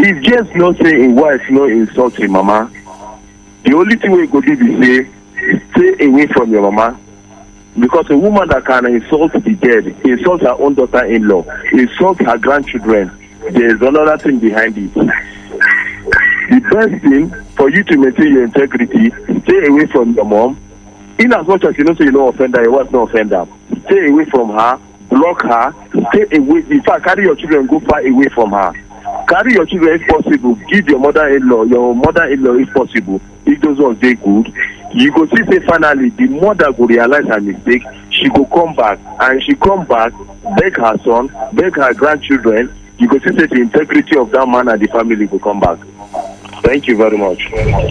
if James not say his wife not insult him mama, the only thing we go do is say stay away from your mama. Because a woman that can insult the dead, insult her own daughter-in-law, insult her grandchildren, there's another thing behind it. The best thing for you to maintain your integrity, stay away from your mom. In as much as you know say you don't offend her, your wife don't offend her. Stay away from her, block her, stay away. In fact, carry your children, go far away from her. Carry your children if possible. Give your mother-in-law if possible. If those ones they good, you go see say finally the mother go realize her mistake. She go come back, and she come back, beg her son, beg her grandchildren. You go see say the integrity of that man and the family will come back. Thank you very much.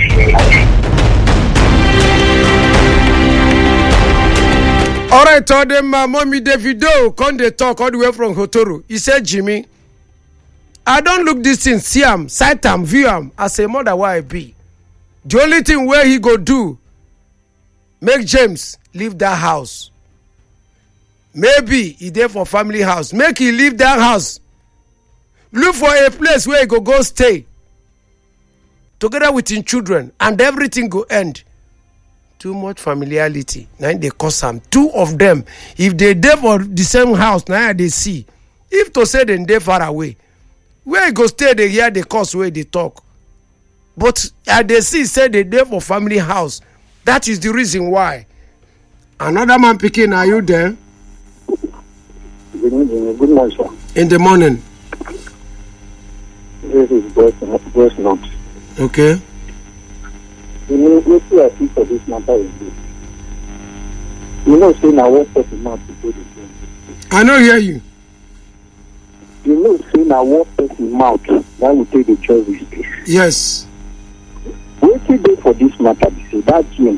All right, told them, mommy Davido, come they talk all the way from Hotoro. He said, Jimmy, I don't look this thing, see him, sight him, view him, as a mother why I be. The only thing where he go do, make James leave that house. Maybe he there for family house. Make he leave that house. Look for a place where he go stay. Together with his children, and everything go end. Too much familiarity. Now they cause some. Two of them, if they there for the same house, now they see. If to say then they far away, where he go stay, they hear the cause where they talk. But they see say they there for family house. That is the reason why. Another man picking, are you there? Good morning, sir. In the morning. This is Boss Not. Okay. You know, what I think for this matter is this. You know, say now what person not to do the thing. I don't hear you. You know, say now what person mouth that will take the choice with this. Yes. What you do for this matter, they say that James,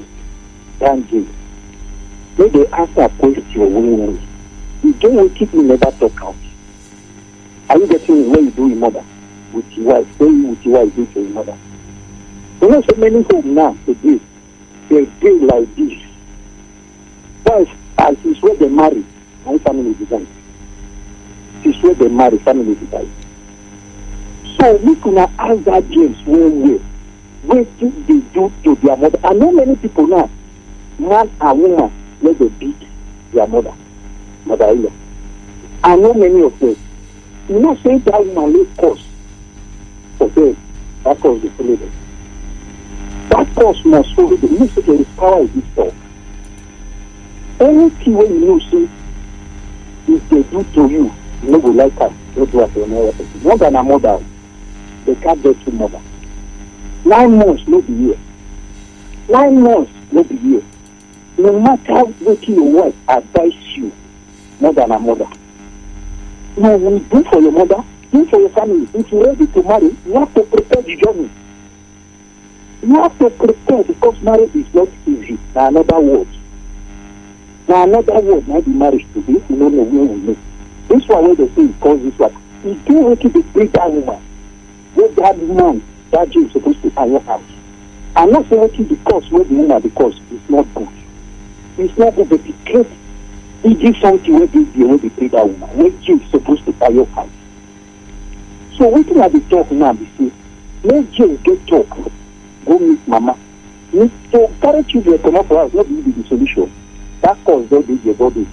when they ask a question when you don't keep me never talk out. Are you getting it when you do your mother? With your wife, when with your wife do to your mother. You know, so many homes now today, they do like this. But as is where they marry, my family design. It's where they marry, family design. So we can ask that James one way. What do they do to their mother? I know many people now, man and woman, where they beat their mother-in-law. I know many of them. You know, say that woman will cause for them, that cause the follow them. That cause must follow them. You know, say there is power in this talk. Anything when you know, say, if they do to you, you know, go like her, you do it to another person. More than a mother, they can't get to mother. 9 months, no be here. 9 months, no be here. No matter what your wife advise you, more than a mother. No, when you do for your mother, do for your family. If you're ready to marry, you have to prepare the journey. You have to prepare because marriage is not easy. Now another word. Now another word might be marriage today. You don't know where we live. This one where they say it calls this one. You do want to be that woman. Where that man, that Jew is supposed to find your house. I'm not saying what the cause where the woman because it's not good. It's not good, but because he did something where they pay that woman. Where Jew is supposed to buy your house. So what can I be talking now? They say, let Jew get talk. Go meet mama. So carry children come up for us, not be the solution. That cause don't be your body.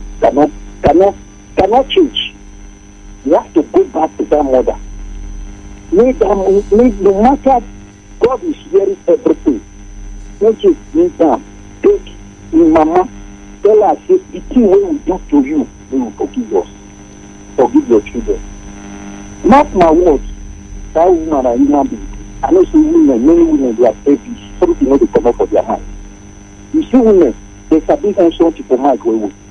Cannot change. You have to go back to that mother. No matter God is hearing everything. Don't just kneel down. Take your mama. Tell her, say, the thing we do to you, we will forgive us. Forgive your children. Not my words. That woman are human being. I know some women, many women, they are heavy. Something they come up for their mind. You see women, they can be on something for my way.